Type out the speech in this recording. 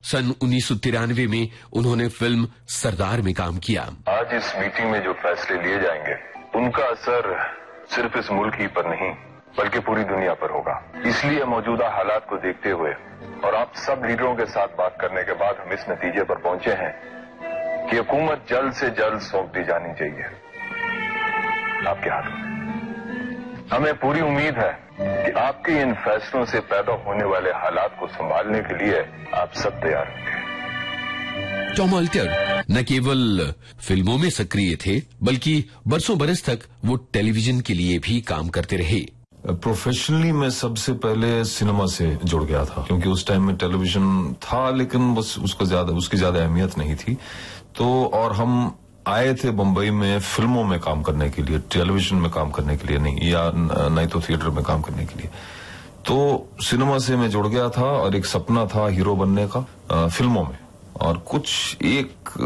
सन 1993 में उन्होंने फिल्म सरदार में काम किया। आज इस मीटिंग में जो फैसले लिए जाएंगे उनका असर सिर्फ इस मुल्क ही पर नहीं बल्कि पूरी दुनिया पर होगा। इसलिए मौजूदा हालात को देखते हुए और आप सब लीडरों के साथ बात करने के बाद हम इस नतीजे पर पहुंचे हैं कि हुकूमत जल्द से जल्द सौंप दी जानी चाहिए आपके हाथों में। हमें पूरी उम्मीद है कि आपके इन फैसलों से पैदा होने वाले हालात को संभालने के लिए आप सब तैयार होंगे। टॉम ऑल्टर न केवल फिल्मों में सक्रिय थे बल्कि बरसों बरस तक वो टेलीविजन के लिए भी काम करते रहे। प्रोफेशनली मैं सबसे पहले सिनेमा से जुड़ गया था, क्योंकि उस टाइम में टेलीविजन था लेकिन बस उसकी ज्यादा अहमियत नहीं थी। तो और हम आए थे बंबई में फिल्मों में काम करने के लिए, टेलीविजन में काम करने के लिए नहीं, या नहीं तो थिएटर में काम करने के लिए। तो सिनेमा से मैं जुड़ गया था और एक सपना था हीरो बनने का फिल्मों में। और कुछ एक